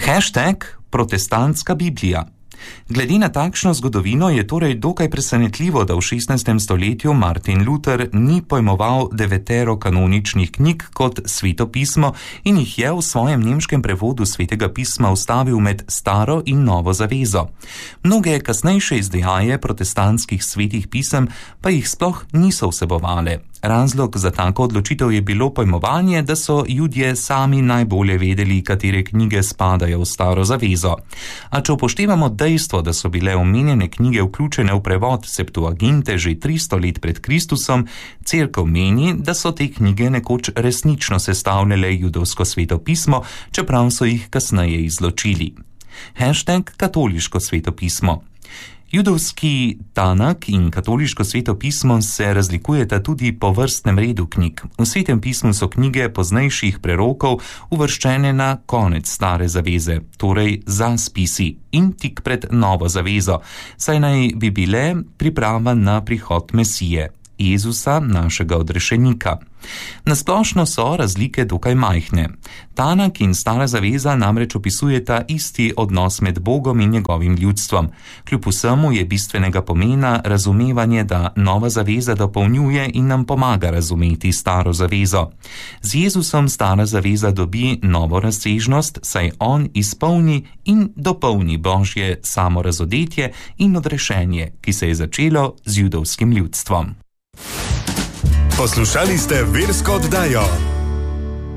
#protestantska Biblija. Glede na takšno zgodovino je torej dokaj presenetljivo, da v 16. stoletju Martin Luther ni pojmoval 9 kanoničnih knjig kot svetopismo in jih je v svojem nemškem prevodu svetega pisma ustavil med Staro in Novo zavezo. Mnoge kasnejše izdaje protestantskih svetih pisem pa jih sploh niso vsebovale. Razlog za tako odločitev je bilo pojmovanje, da so Judje sami najbolje vedeli, katere knjige spadajo v Staro zavezo. A če upoštevamo dejstvo, da so bile omenjene knjige vključene v prevod Septuaginte že 300 let pred Kristusom, Cerkev meni, da so te knjige nekoč resnično sestavljale judovsko svetopismo, čeprav so jih kasneje izločili. #katoliško svetopismo. Judovski Tanak in katoliško svetopismo se razlikujeta tudi po vrstnem redu knjig. V svetem pismu so knjige poznejših prerokov uvrščene na konec Stare zaveze, torej za spisi in tik pred Novo zavezo, saj naj bi bile priprava na prihod Mesije, Jezusa, našega odrešenika. Nasplošno so razlike dokaj majhne. Tanak in Stara zaveza namreč opisujeta isti odnos med Bogom in njegovim ljudstvom. Kljub vsemu je bistvenega pomena razumevanje, da Nova zaveza dopolnjuje in nam pomaga razumeti Staro zavezo. Z Jezusom Stara zaveza dobi novo razsežnost, saj on izpolni in dopolni Božje samorazodetje in odrešenje, ki se je začelo z judovskim ljudstvom. Poslušali ste versko oddajo